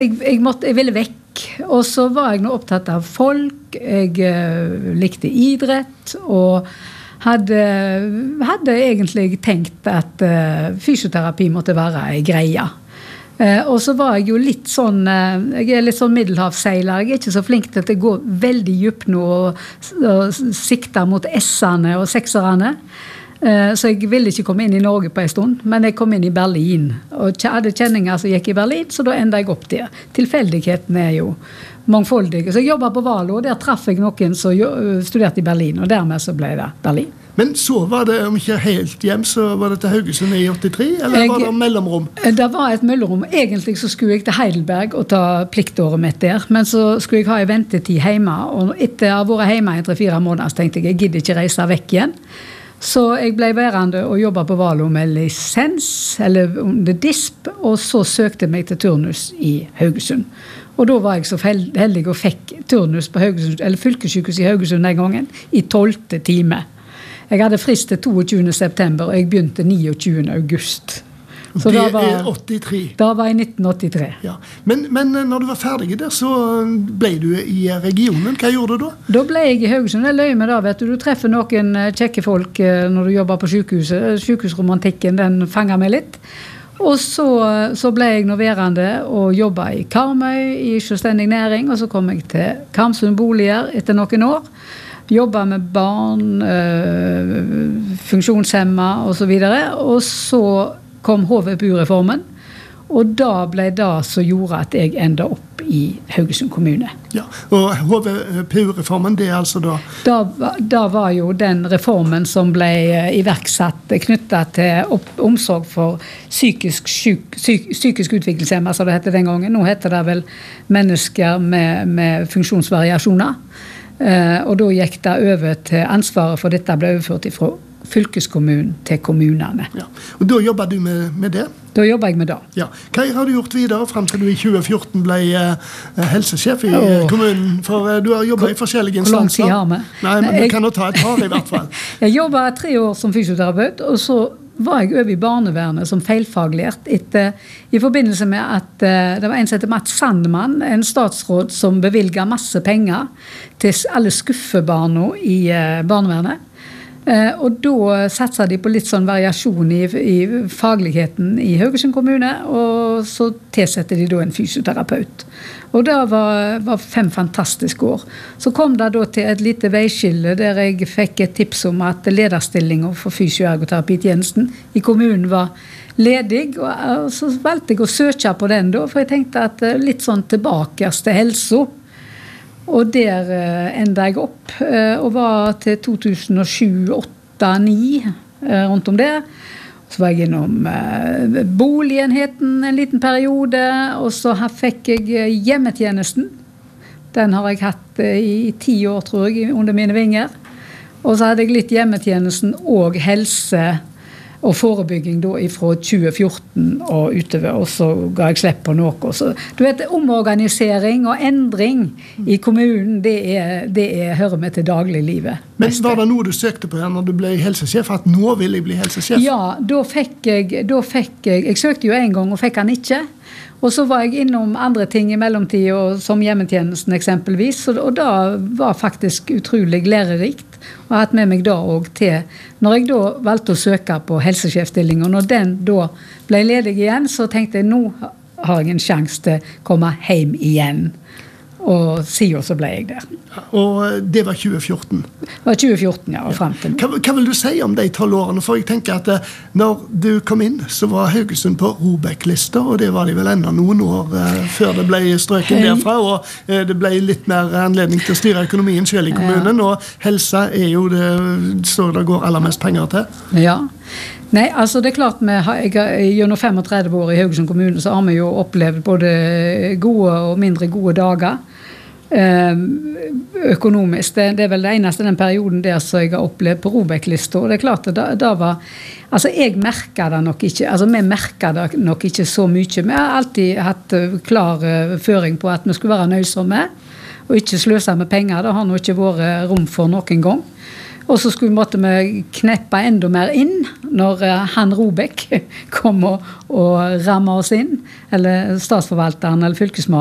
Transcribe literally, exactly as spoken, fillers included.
Jeg, jeg, måtte, jeg ville vekk, og så var jeg nå opptatt av folk, jeg uh, likte idrett, og hadde, hadde egentlig tenkt at uh, fysioterapi måtte være en greie. Uh, og så var jeg jo litt sånn, uh, jeg er litt sånn middelhavsseiler, jeg er ikke så flink til at det går veldig djupt nå, og, og sikter mot S-ene og sekserne. Så jeg ville ikke komme inn i Norge på en stund, men jeg kom inn i Berlin. Og hadde kjenninger som gikk i Berlin, så da enda jeg opp der. Tilfeldigheten er jo mangfoldige. Så jeg jobbet på Valo, og der traff jeg noen som studerte i Berlin, og dermed så ble det Berlin. Men så var det, om ikke helt hjem, så var det til Haugesund i åttitre, eller jeg, var det mellomrom? Det var et mellomrom. Egentlig så skulle jeg til Heidelberg og ta pliktåret mitt der, men så skulle jeg ha en ventetid hjemme, og etter å ha vært hjemme i tre-fire måneder, så tenkte jeg, jeg gidder ikke reise vekk igjen. Så jeg ble værende og jobbet på Valo med lisens, eller under D I S P, og så søkte jeg meg til turnus i Haugesund. Og da var jeg så heldig og fikk turnus på Haugesund, eller fylkessykehus i Haugesund den gangen, i tolvte time. Jeg hadde frist til toogtyvende september, og jeg begynte niogtyvende august. Så det var, er åttitre. Da var jeg nitten åttitre. Ja. Men, men når du var ferdig der, så ble du i regionen. Hva gjorde du da? Da ble jeg i Haugesund. Jeg løy med da, vet du. Du treffer noen kjekke folk når du jobber på sykehuset. Sykehusromantikken, den fanger meg litt. Og så, så ble jeg nå værende og jobbet i Karmøy, i selvstendig næring, og så kom jeg til Karmsund Boliger etter noen år. Jobbet med barn, øh, funksjonshemma og så videre. Og så kom H V P U-reformen, og da ble det som gjorde at jeg enda opp i Haugesund kommune. Ja, og H V P U-reformen, det er altså da? Da, da var jo den reformen som ble iverksatt knyttet til opp, omsorg for psykisk, syk, syk, psykisk utviklingshemmer, som det hette den gangen. Nå heter det vel mennesker med, med funksjonsvariasjoner. Eh, og da gikk det over til ansvaret for dette ble overført ifra fylkeskommunen til kommunene. Ja. Og da jobber du med, med det? Da jobber jeg med det. Ja. Hva har du gjort videre frem til du i tjue fjorten ble uh, helsesjef i oh. kommunen? For uh, du har jobbet i forskjellige instanser. Hvor lang tid har vi? Nei, men jeg, du kan jo ta et par i hvert fall. Jeg jobbet tre år som fysioterapeut, og så var jeg over i barnevernet som feilfaglært etter, i forbindelse med at uh, det var en som heter Mats Sandman, en statsråd som bevilget masse penger til alle skuffebarna i uh, barnevernet. Eh, og da satset de på litt sånn variasjon i, i fagligheten i Haugesund kommune, og så tilsetter de da en fysioterapeut. Og det var, var fem fantastiske år. Så kom det da til et lite veiskille der jeg fikk et tips om at lederstillingen for fysioergoterapitjenesten i kommunen var ledig, og, og så valgte jeg å søke på den da, for jeg tenkte at litt sånn tilbake til helsa. Og der uh, enda jeg opp, uh, og var til to tusen og sju, åtte, ni, uh, rundt om det. Så var jeg innom uh, boligenheten en liten periode, og så her fikk jeg hjemmetjenesten. Den har jeg hatt uh, i ti år, tror jeg, under mine vinger. Og så hadde jeg litt hjemmetjenesten og helse og forebygging da fra tjue fjorten og utover, og så ga jeg slipp på noe. Så, du vet, omorganisering og endring i kommunen, det, er, det er, hører med til dagliglivet. Men var det noe du søkte på her når du ble helsesjef, at nå vil jeg bli helsesjef? Ja, da fikk jeg, da fikk jeg, jeg søkte jo en gang og fikk han ikke, og så var jeg innom andre ting i mellomtiden, som hjemmetjenesten eksempelvis, og, og da var faktisk utrolig lærerikt, og hatt med meg da også til, når jeg da valgte å søke på helsesjefstilling, og når den da ble ledig igjen, så tenkte jeg, nå har jeg en sjanse til å komme hjem igjen. Og siden så ble jeg der. Og det var tjue fjorten? Det var tjue fjorten, ja, og frem til. Hva, hva vil du si om de tolv årene? For jeg tenker at når du kom inn, så var Haugesund på ROBEK-lista, og det var de vel enda noen år uh, før det ble strøken derfra, og uh, det ble litt mer anledning til å styre økonomien selv i kommunen, ja. Og helse er jo det så det går aller mest penger til. Ja. Nei, altså det er klart, med, jeg, gjennom femogtredve år i Haugesund kommune, så har vi jo opplevd både gode og mindre gode dager. Økonomisk, det, det er vel det eneste den perioden der som jeg har opplevd på ROBEK-lista, og det er klart at da, da var, altså jeg merket det nok ikke, altså vi merket det nok ikke så mye, vi har alltid hatt klar føring på at vi skulle være nøysomme, og ikke sløse med penger, det har nå ikke vært rom for noen gang. Og så skulle måtte vi kneppe enda mer inn når han Robek kom og, og rammet oss inn, eller statsforvalteren eller fylkesmannen.